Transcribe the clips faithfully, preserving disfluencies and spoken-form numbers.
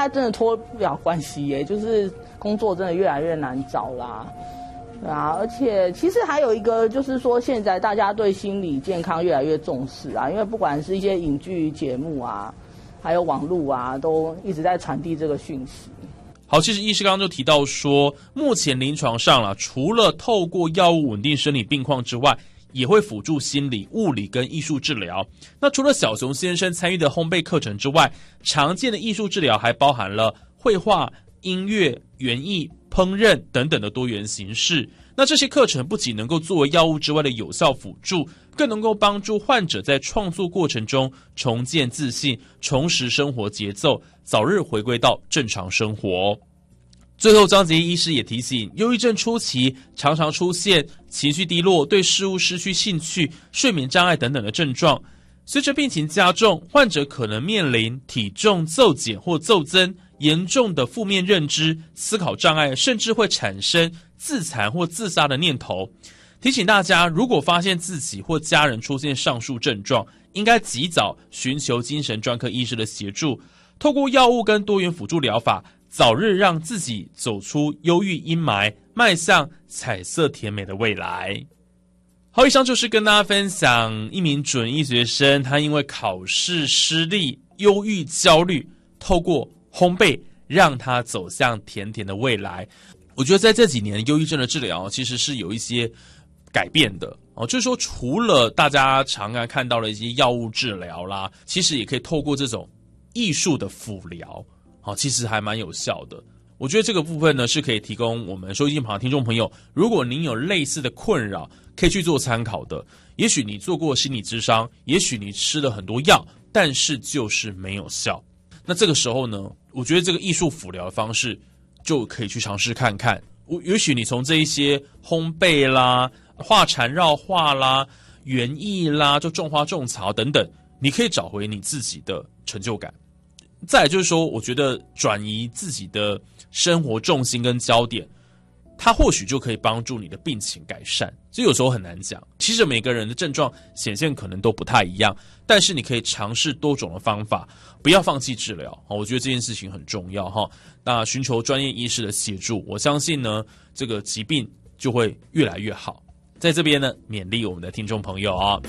在真的脱不了关系耶，就是工作真的越来越难找啦。对啊，而且其实还有一个就是说，现在大家对心理健康越来越重视啊，因为不管是一些影剧节目啊，还有网络啊，都一直在传递这个讯息。 好，其实医师刚刚就提到说，目前临床上啦，除了透过药物稳定生理病况之外，也会辅助心理、物理跟艺术治疗。那除了小熊先生参与的烘焙课程之外，常见的艺术治疗还包含了绘画、音乐、园艺、烹饪等等的多元形式。那这些课程不仅能够作为药物之外的有效辅助，更能够帮助患者在创作过程中重建自信，重拾生活节奏，早日回归到正常生活。最后，张杰医师也提醒，忧郁症初期常常出现情绪低落、对事物失去兴趣、睡眠障碍等等的症状。随着病情加重，患者可能面临体重骤减或骤增、严重的负面认知、思考障碍，甚至会产生自残或自杀的念头。提醒大家，如果发现自己或家人出现上述症状，应该及早寻求精神专科医师的协助，透过药物跟多元辅助疗法，早日让自己走出忧郁阴霾，迈向彩色甜美的未来。好，以上就是跟大家分享一名准医学生，他因为考试失利、忧郁、焦虑，透过烘焙让他走向甜甜的未来。我觉得在这几年忧郁症的治疗其实是有一些改变的哦，就是说除了大家常常看到的一些药物治疗啦，其实也可以透过这种艺术的辅疗，好，其实还蛮有效的。我觉得这个部分呢是可以提供我们收音机旁的听众朋友，如果您有类似的困扰，可以去做参考的。也许你做过心理咨商，也许你吃了很多药，但是就是没有效。那这个时候呢，我觉得这个艺术辅疗的方式就可以去尝试看看。也许你从这一些烘焙啦、画缠绕画啦、园艺啦，就种花种草等等，你可以找回你自己的成就感。再来就是说，我觉得转移自己的生活重心跟焦点，它或许就可以帮助你的病情改善。这有时候很难讲，其实每个人的症状显现可能都不太一样，但是你可以尝试多种的方法，不要放弃治疗。我觉得这件事情很重要哈。那寻求专业医师的协助，我相信呢，这个疾病就会越来越好。在这边呢，勉励我们的听众朋友啊。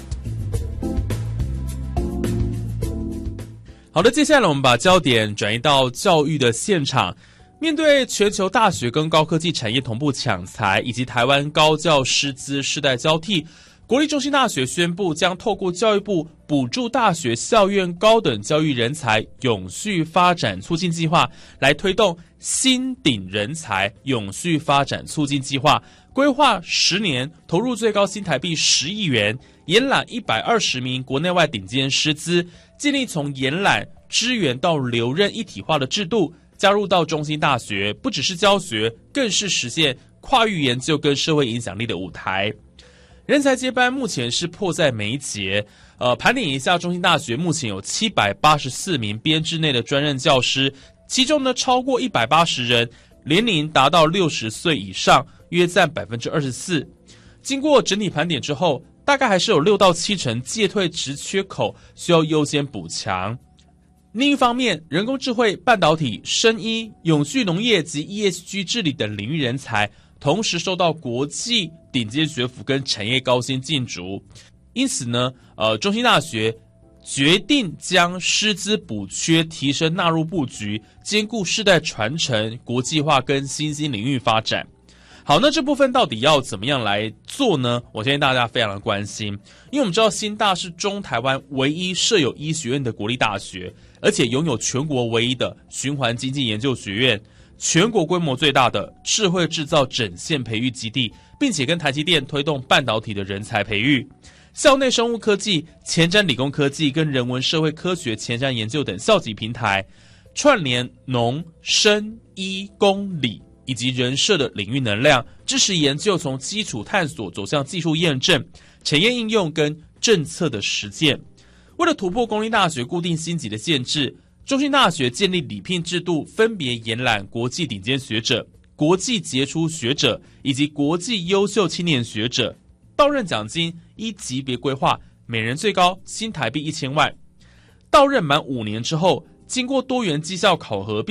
好的，接下来我们把焦点转移到教育的现场。面对全球大学跟高科技产业同步抢才，以及台湾高教师资世代交替，国立中兴大学宣布将透过教育部补助大学校院高等教育人才永续发展促进计划，来推动新鼎人才永续发展促进计划，规划十年，投入最高新台币十亿元，延揽一百二十名国内外顶尖师资，建立从延揽、支援到留任一体化的制度，加入到中兴大学，不只是教学，更是实现跨域研究跟社会影响力的舞台。人才接班目前是迫在眉睫。呃，盘点一下，中兴大学目前有七百八十四名编制内的专任教师，其中呢超过一百八十人年龄达到六十岁以上，约占 百分之二十四。 经过整体盘点之后，大概还是有六到七成届退职缺口需要优先补强。另一方面，人工智慧、半导体、生医、永续农业及 E S G 治理等领域人才，同时受到国际顶尖学府跟产业高薪竞逐。因此呢，呃，中兴大学决定将师资补缺提升纳入布局，兼顾世代传承、国际化跟新兴领域发展。好，那这部分到底要怎么样来做呢？我相信大家非常的关心，因为我们知道新大是中台湾唯一设有医学院的国立大学，而且拥有全国唯一的循环经济研究学院，全国规模最大的智慧制造整线培育基地，并且跟台积电推动半导体的人才培育。校内生物科技、前瞻理工科技跟人文社会科学前瞻研究等校级平台，串联农、生、医、工、理以及人社的领域能量，支持研究从基础探索走向技术验证、产业应用跟政策的实践。为了突破公立大学固定星级的限制，中兴大学建立礼聘制度，分别延揽国际顶尖学者、国际杰出学者以及国际优秀青年学者。到任奖金依级别规划，每人最高新台币一千万。到任满五年之后，经过多元绩效考核